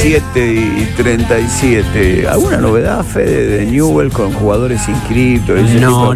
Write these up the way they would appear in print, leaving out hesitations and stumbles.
7:37. ¿Alguna novedad, Fede, de Newell's con jugadores inscritos? No,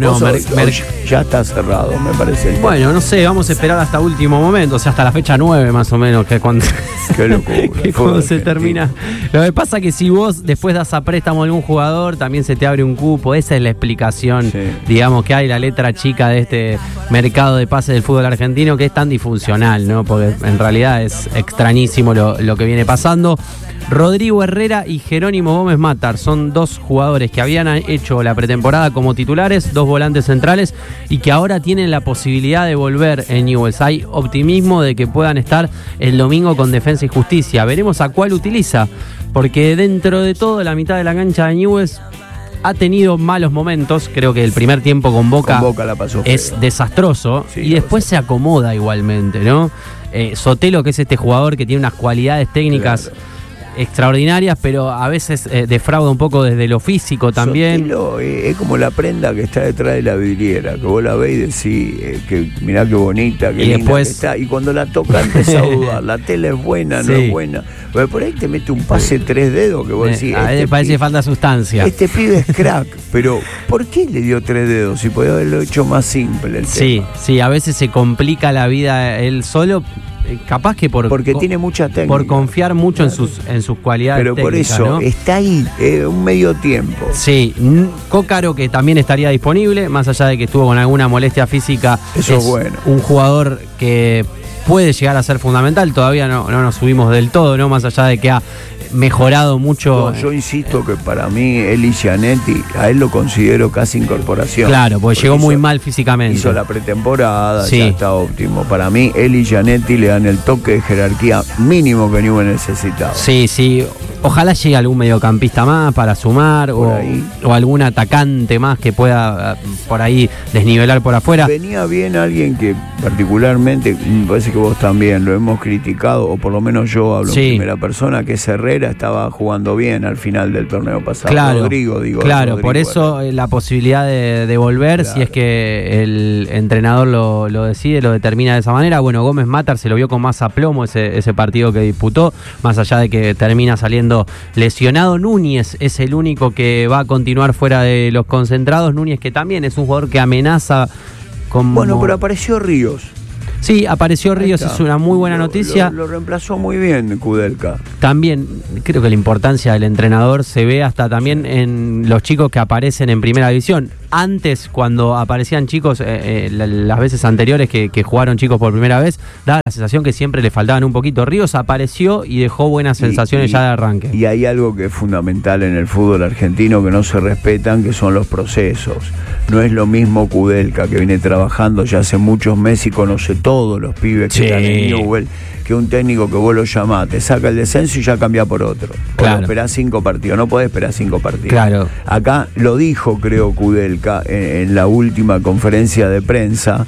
ya está cerrado, me parece. Bueno, no sé, vamos a esperar hasta último momento, o sea, hasta la fecha 9 más o menos, que es cuando, Qué locura, que cuando se termina. Lo que pasa es que si vos después das a préstamo a algún jugador, también se te abre un cupo. Esa es la explicación, Sí. digamos, que hay, la letra chica de este mercado de pases del fútbol argentino, que es tan disfuncional, ¿no? Porque en realidad es extrañísimo lo que viene pasando. Rodrigo Herrera y Jerónimo Gómez Matar son dos jugadores que habían hecho la pretemporada como titulares, dos volantes centrales, y que ahora tienen la posibilidad de volver en Newell's. Hay optimismo de que puedan estar el domingo con Defensa y Justicia. Veremos a cuál utiliza, porque dentro de todo la mitad de la cancha de Newell's ha tenido malos momentos. Creo que el primer tiempo con Boca la pasó es feo. desastroso, Sí, y después se acomoda igualmente, ¿no? Sotelo, que es este jugador que tiene unas cualidades técnicas extraordinarias, pero a veces defrauda un poco desde lo físico también. Sotelo, es como la prenda que está detrás de la vidriera, que vos la ves y decís que mirá qué bonita, qué Y linda después- que está, y cuando la tocas empezás a dudar, la tela es buena, no Sí. es buena, pero por ahí te mete un pase 3 dedos que vos decís, A veces parece que falta sustancia. este pibe es crack, pero ¿por qué le dio 3 dedos? Si podía haberlo hecho más simple el tema. Sí, a veces se complica la vida él solo, capaz que Porque tiene mucha técnica. por confiar mucho en sus cualidades Pero por técnicas, eso ¿no? está ahí, un medio tiempo. Sí, Cócaro, que también estaría disponible, más allá de que estuvo con alguna molestia física. Eso es bueno. Un jugador que puede llegar a ser fundamental, todavía no nos subimos del todo, ¿no? Más allá de que ha mejorado mucho. No, yo insisto que para mí Eli Gianetti, a él lo considero casi incorporación. Claro, porque llegó muy hizo- mal físicamente. Hizo la pretemporada, Sí. ya está óptimo. Para mí, Eli Gianetti le dan el toque de jerarquía mínimo que Newell necesitaba. Sí, ojalá llegue algún mediocampista más para sumar, Por ahí. o algún atacante más que pueda por ahí desnivelar por afuera. Venía bien alguien que particularmente, me parece que vos también lo hemos criticado, o por lo menos yo hablo Sí. en primera persona, que es Herrera, estaba jugando bien al final del torneo pasado. Claro, Rodrigo, claro, Rodrigo por eso la posibilidad de volver, Claro. si es que el entrenador lo decide, lo determina de esa manera. Bueno, Gómez Matar se lo vio con más aplomo ese partido que disputó, más allá de que termina saliendo lesionado. Núñez es el único que va a continuar fuera de los concentrados. Núñez, que también es un jugador que amenaza con... Bueno, pero apareció Ríos. Sí, apareció Ríos, Ahí está. es una muy buena noticia. Lo reemplazó muy bien Kudelka. También creo que la importancia del entrenador se ve hasta también en los chicos que aparecen en primera división. Antes, cuando aparecían chicos, las veces anteriores que jugaron chicos por primera vez, daba la sensación que siempre le faltaban un poquito. Ríos apareció y dejó buenas sensaciones ya de arranque. Y hay algo que es fundamental en el fútbol argentino que no se respetan, que son los procesos. No es lo mismo Kudelka, que viene trabajando ya hace muchos meses y conoce todos los pibes que Sí. están en Newell, que un técnico que vos lo llamás, te saca el descenso y ya cambia por otro. Claro. O lo esperás 5 partidos, no podés esperar 5 partidos. Claro. Acá lo dijo, creo, Kudelka en la última conferencia de prensa.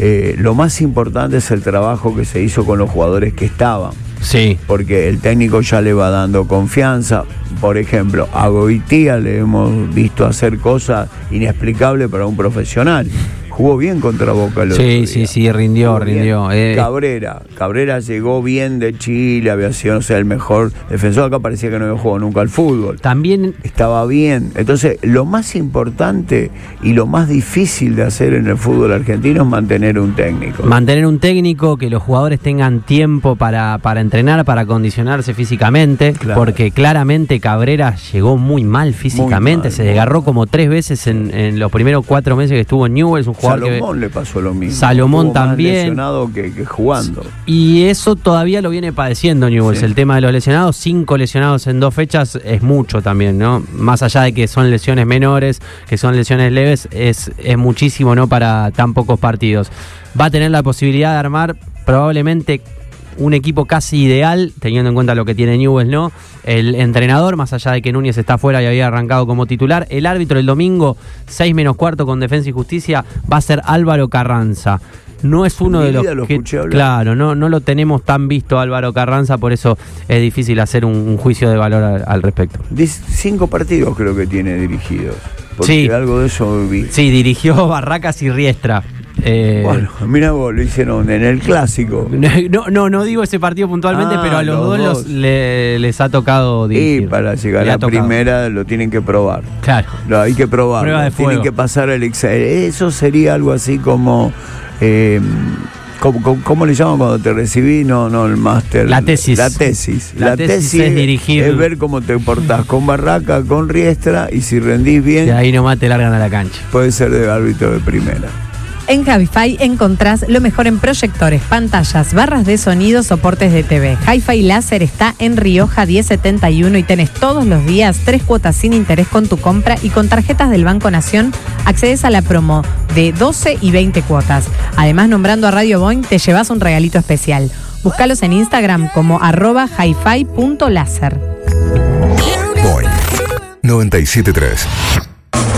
Lo más importante es el trabajo que se hizo con los jugadores que estaban. Sí. Porque el técnico ya le va dando confianza. Por ejemplo, a Goitía le hemos visto hacer cosas inexplicables para un profesional. Jugó bien contra Boca el otro día. Sí, rindió. Jugó bien. Cabrera llegó bien de Chile, había sido, no sé, el mejor defensor. Acá parecía que no había jugado nunca al fútbol. También Estaba bien. Entonces, lo más importante y lo más difícil de hacer en el fútbol argentino es mantener un técnico. mantener un técnico, que los jugadores tengan tiempo para entrenar, para acondicionarse físicamente, Claro. porque claramente Cabrera llegó muy mal físicamente, Muy mal, se desgarró como 3 veces en los primeros 4 meses que estuvo en Newell's, un jugador Salomón le pasó lo mismo. Salomón Estuvo más también. lesionado que jugando. y eso todavía lo viene padeciendo Newell's, Sí. el tema de los lesionados. 5 lesionados en 2 fechas es mucho también, ¿no? Más allá de que son lesiones menores, que son lesiones leves, es muchísimo, ¿no? Para tan pocos partidos. Va a tener la posibilidad de armar probablemente un equipo casi ideal, teniendo en cuenta lo que tiene Newell's, ¿no? El entrenador, más allá de que Núñez está fuera y había arrancado como titular. El árbitro el domingo, 6 menos cuarto con Defensa y Justicia, va a ser Álvaro Carranza. No es uno En de mi los vida lo que, escuché hablar. claro, no lo tenemos tan visto Álvaro Carranza, por eso es difícil hacer un juicio de valor al respecto. 5 partidos creo que tiene dirigidos. Porque Sí. algo de eso vi. Sí, dirigió Barracas y Riestra. Bueno, mira vos, lo hicieron en el clásico. No digo ese partido puntualmente, pero a los dos les ha tocado dirigir. Y para llegar a la primera lo tienen que probar. Claro. Hay que probar. Tienen que pasar el examen. Eso sería algo así como... ¿Cómo le llaman cuando te recibí? No, el máster. La tesis. La tesis es dirigir. Es ver cómo te portás con Barraca, con Riestra, y si rendís bien... Y ahí nomás te largan a la cancha. Puede ser de árbitro de primera. En Hi-Fi encontrás lo mejor en proyectores, pantallas, barras de sonido, soportes de TV. Hi-Fi Láser está en Rioja 1071 y tenés todos los días 3 cuotas sin interés con tu compra, y con tarjetas del Banco Nación accedes a la promo de 12 y 20 cuotas. Además, nombrando a Radio Boing te llevas un regalito especial. Búscalos en Instagram como @hifi.laser. Boing 97.3